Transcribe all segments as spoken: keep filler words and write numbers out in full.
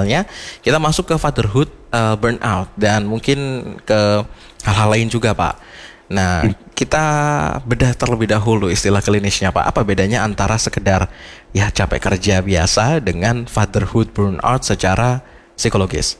kita masuk ke fatherhood uh, burnout dan mungkin ke hal-hal lain juga Pak. Nah, kita bedah terlebih dahulu istilah klinisnya Pak. Apa bedanya antara sekedar ya capek kerja biasa dengan fatherhood burnout secara psikologis?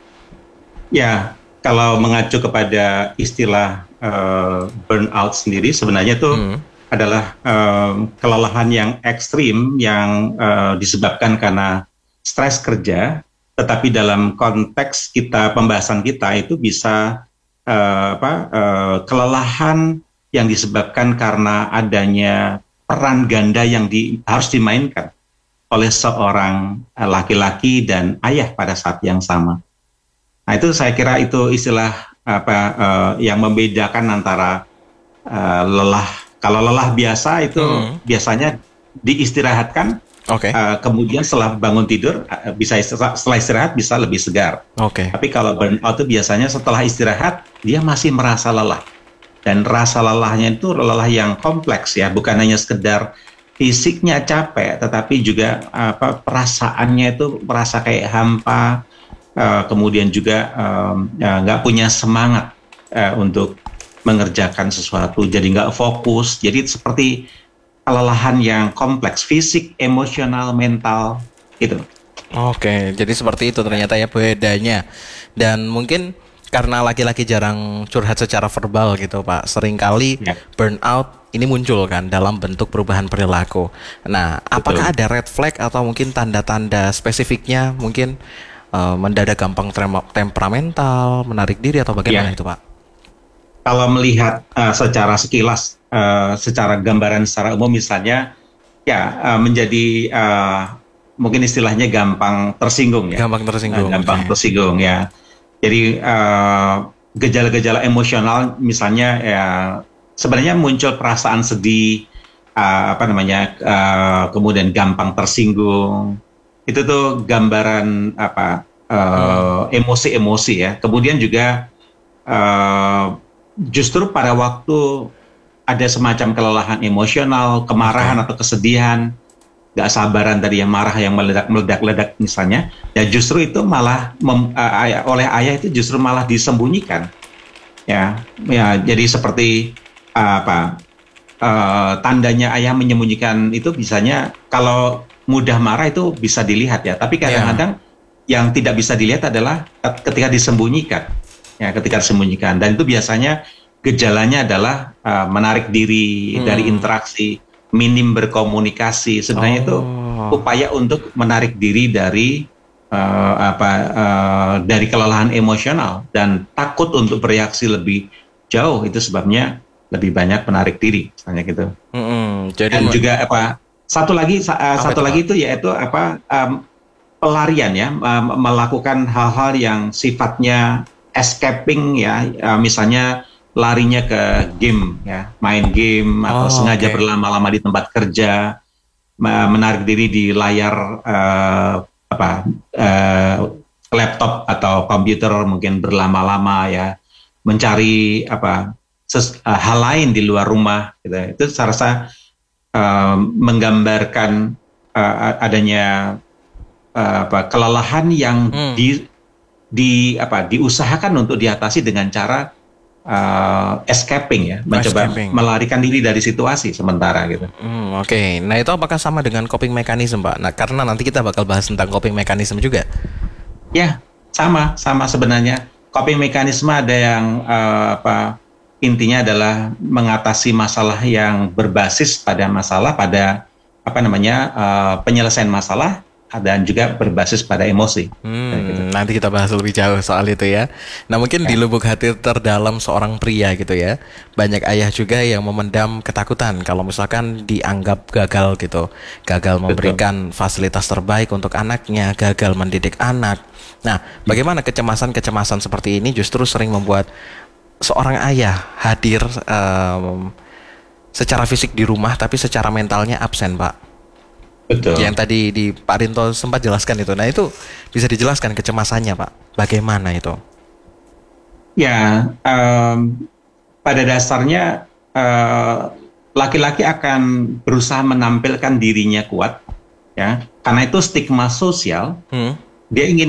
Ya, kalau mengacu kepada istilah uh, burnout sendiri, sebenarnya itu hmm. adalah uh, kelelahan yang ekstrim yang uh, disebabkan karena stres kerja, tetapi dalam konteks kita pembahasan kita itu bisa uh, apa uh, kelelahan yang disebabkan karena adanya peran ganda yang di, harus dimainkan oleh seorang uh, laki-laki dan ayah pada saat yang sama. Nah itu saya kira itu istilah apa uh, yang membedakan antara uh, lelah. Kalau lelah biasa itu hmm. biasanya diistirahatkan, okay. uh, kemudian setelah bangun tidur uh, bisa istirahat, setelah istirahat bisa lebih segar. Okay. Tapi kalau burnout itu biasanya setelah istirahat dia masih merasa lelah, dan rasa lelahnya itu lelah yang kompleks ya, bukan hanya sekedar fisiknya capek, tetapi juga apa perasaannya itu merasa kayak hampa. Uh, kemudian juga nggak um, ya, punya semangat uh, untuk mengerjakan sesuatu, jadi nggak fokus. Jadi seperti kelelahan yang kompleks, fisik, emosional, mental, gitu. Oke, jadi seperti itu ternyata ya bedanya. Dan mungkin karena laki-laki jarang curhat secara verbal gitu Pak, seringkali ya. Burnout ini muncul kan dalam bentuk perubahan perilaku. Nah, betul. Apakah ada red flag atau mungkin tanda-tanda spesifiknya, mungkin Uh, mendadak gampang temperamental, menarik diri atau bagaimana ya. Itu Pak? Kalau melihat uh, secara sekilas, uh, secara gambaran secara umum misalnya, ya uh, menjadi uh, mungkin istilahnya gampang tersinggung ya. Gampang tersinggung. Uh, gampang okay. tersinggung ya. Jadi uh, gejala-gejala emosional misalnya ya sebenarnya muncul perasaan sedih, uh, apa namanya, uh, kemudian gampang tersinggung. Itu tuh gambaran apa uh, hmm. emosi-emosi ya. Kemudian juga uh, justru pada waktu ada semacam kelelahan emosional, kemarahan okay. atau kesedihan, gak sabaran tadi yang marah yang meledak-meledak misalnya, ya justru itu malah mem, uh, oleh ayah itu justru malah disembunyikan. Ya, ya jadi seperti uh, apa uh, tandanya ayah menyembunyikan itu biasanya kalau mudah marah itu bisa dilihat ya, tapi kadang-kadang yeah. yang tidak bisa dilihat adalah ketika disembunyikan, ya ketika disembunyikan, dan itu biasanya gejalanya adalah uh, menarik diri hmm. dari interaksi, minim berkomunikasi. Sebenarnya oh. itu upaya untuk menarik diri dari uh, apa uh, dari kelelahan emosional dan takut untuk bereaksi lebih jauh. Itu sebabnya lebih banyak menarik diri, misalnya gitu. Hmm, jadi dan juga apa? Satu lagi, uh, satu itu, lagi itu yaitu apa um, pelarian ya, um, melakukan hal-hal yang sifatnya escaping ya, uh, misalnya larinya ke game ya, main game atau oh, sengaja okay. berlama-lama di tempat kerja, menarik diri di layar uh, apa uh, laptop atau komputer mungkin berlama-lama ya, mencari apa ses, uh, hal lain di luar rumah gitu. Itu saya rasa Uh, menggambarkan uh, adanya uh, apa kelelahan yang hmm. di di apa diusahakan untuk diatasi dengan cara uh, escaping ya, mencoba escaping. melarikan diri dari situasi sementara gitu. Hmm, Oke, okay. Nah itu apakah sama dengan coping mechanism Pak? Nah karena nanti kita bakal bahas tentang coping mechanism juga. Ya sama sama sebenarnya coping mechanism ada yang uh, apa intinya adalah mengatasi masalah yang berbasis pada masalah, pada apa namanya uh, penyelesaian masalah, dan juga berbasis pada emosi. Hmm, gitu. Nanti kita bahas lebih jauh soal itu ya. Nah mungkin ya. Di lubuk hati terdalam seorang pria gitu ya, banyak ayah juga yang memendam ketakutan kalau misalkan dianggap gagal gitu, gagal memberikan Betul. fasilitas terbaik untuk anaknya, gagal mendidik anak. Nah, bagaimana kecemasan-kecemasan seperti ini justru sering membuat seorang ayah hadir um, secara fisik di rumah, tapi secara mentalnya absen, Pak. Betul. Yang tadi di Pak Rinto sempat jelaskan itu. Nah itu bisa dijelaskan kecemasannya, Pak. Bagaimana itu? Ya, um, pada dasarnya uh, laki-laki akan berusaha menampilkan dirinya kuat, ya. Karena itu stigma sosial. Hmm. Dia ingin